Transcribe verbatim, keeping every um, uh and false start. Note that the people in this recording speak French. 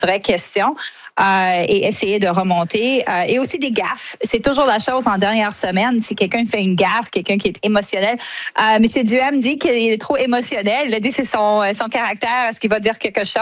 vraies questions euh, et essayer de remonter. Euh, et aussi des gaffes. C'est toujours la chose en dernière semaine. Si quelqu'un fait une gaffe, quelqu'un qui est émotionnel. Euh, M. Duhem dit qu'il est trop émotionnel. Il a dit que c'est son, son caractère. Est-ce qu'il va dire quelque chose?